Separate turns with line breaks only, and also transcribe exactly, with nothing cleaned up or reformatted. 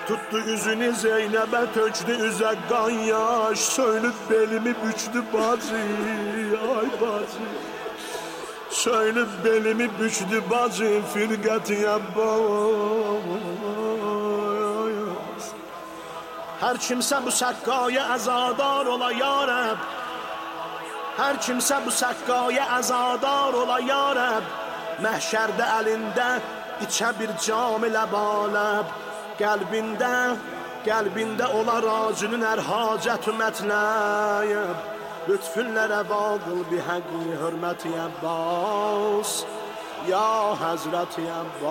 Tuttu üzünü Zeynep'e tökdü üzə qan yaş. Söylüb belimi bükdü bacı, ay bacı. Söylüb belimi bükdü bacı, firqətiyə bas. Hər kimsə bu səqqaya əzadar ola ya Rəbb. Hər kimsə bu səqqaya əzadar ola ya Rəbb. Məhşərdə əlində içə bir cam ləbaləb. Qəlbində, qəlbində ola racinin hər hacət ümmətləyib. Lütfünlərə vaqıl bi həqqi hörməti Əbbas. Ya Həzrəti Əbbas.